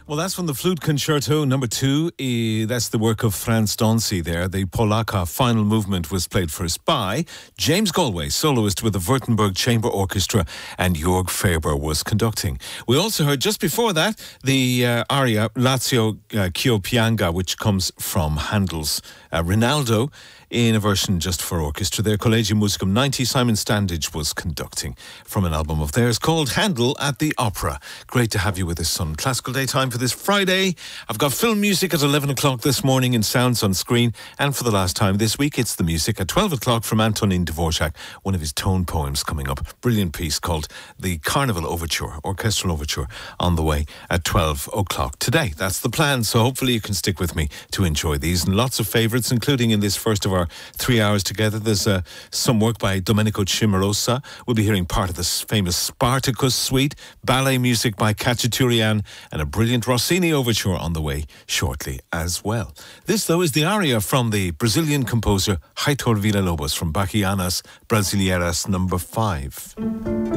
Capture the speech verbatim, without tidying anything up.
Well, that's from the Flute Concerto number two. Uh, that's the work of Franz Donsi there. The Polaka final movement was played first by James Galway, soloist with the Württemberg Chamber Orchestra, and Jörg Faber was conducting. We also heard just before that the uh, aria Lazio uh, Ch'io Pianga, which comes from Handel's uh, Rinaldo, in a version just for orchestra there. Collegium Musicum ninety, Simon Standage was conducting from an album of theirs called Handel at the Opera. Great to have you with us on Classical Daytime for this Friday. I've got film music at eleven o'clock this morning in Sounds on Screen, and for the last time this week it's the music at twelve o'clock from Antonin Dvorak, one of his tone poems coming up. Brilliant piece called The Carnival Overture, Orchestral Overture, on the way at twelve o'clock today. That's the plan, so hopefully you can stick with me to enjoy these, and lots of favourites, including in this first of our three hours together. There's uh, some work by Domenico Cimarosa. We'll be hearing part of this famous Spartacus suite, ballet music by Khachaturian, and a brilliant Rossini overture on the way shortly as well. This, though, is the aria from the Brazilian composer Heitor Villa-Lobos from Bachianas Brasileiras number five.